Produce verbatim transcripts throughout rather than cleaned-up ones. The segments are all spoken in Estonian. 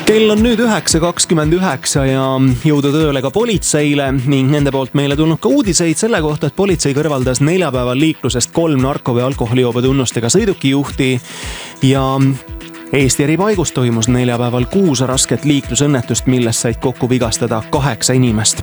Kell on nüüd üheksa kakskümmend üheksa ja jõudu tööle ka politseile ning nende poolt meile tulnud ka uudiseid selle kohta, et politsei kõrvaldas neljapäeval liiklusest kolm narko- või alkoholijoobe tunnustega sõidukijuhti ja Eesti eri paigus toimus neljapäeval kuus rasket liiklusõnnetust, millest said kokku vigastada kaheksa inimest.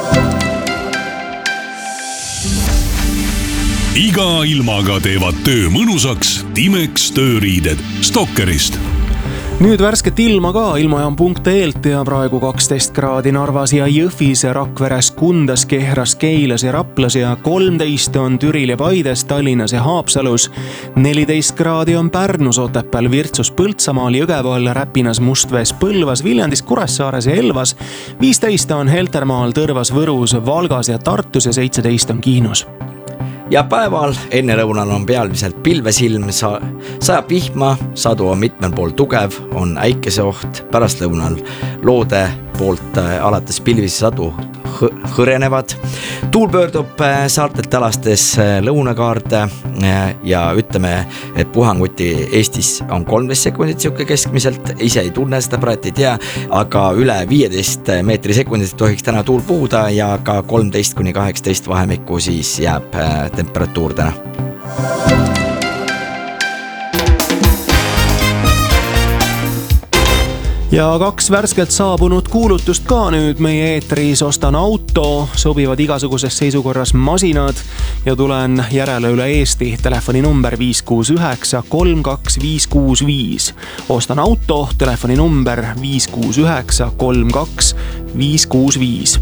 Iga ilmaga teevad töö mõnusaks Timex tööriided Stokkerist. Nüüd värsket ilma ka ilmajaam punkt ee-lt ja praegu kaksteist kraadi Narvas ja Jõhvis, Rakveres, Kundas, Kehras, Keilas ja Raplas ja kolmteist on Türil ja Paides, Tallinnas ja Haapsalus. neliteist kraadi on Pärnus, Otepääl, Virtsus, Põltsamaal, Jõgeval, Räpinas, Mustvees, Põlvas, Viljandis, Kuressaares ja Elvas. viisteist on Heltermaal, Tõrvas, Võrus, Valgas ja Tartus ja seitseteist on Kihnus. Ja päeval enne lõunal on pealmiselt pilvesilm, sa, sajab vihma, sadu on mitmel pool tugev, on äikeseoht, pärast lõunal loode poolt alates pilvisi sadu hõrenevad. Tuul pöördub saartelt alastes lõunakaarde ja ütleme, et puhanguti Eestis on kolmteist sekundit siuke keskmiselt, ise ei tunne seda, praegu ei tea, aga üle viieteist meetri sekundit tohiks täna tuul puhuda ja ka kolmteist kuni kaheksateist vahemikku siis jääb temperatuur täna. Ja kaks värskelt saabunud kuulutust ka nüüd meie eetris. Ostan auto, sobivad igasuguses seisukorras masinad ja tulen järele üle Eesti. Telefoni number viis kuus üheksa kolm kaks viis kuus viis. Ostan auto, telefoni number viis kuus üheksa kolm kaks viis kuus viis.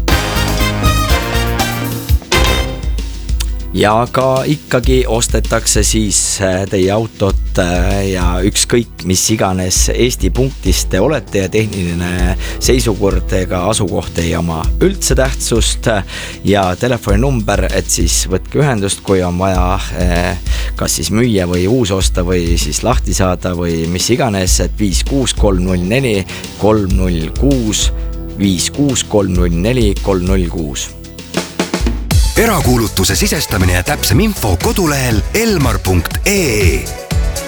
Ja ka ikkagi ostetakse siis teie autot ja ükskõik mis iganes Eesti punktis te olete ja tehniline seisukord ega asukoht ei oma üldse tähtsust ja telefoninumber, et siis võtke ühendust, kui on vaja kas siis müüa või uus osta või siis lahti saada või mis iganes, et viis kuus kolm null neli kolm null kuus viis kuus kolm null neli kolm null kuus. Erakuulutuse sisestamine ja täpsem info kodulehel elmar punkt ee.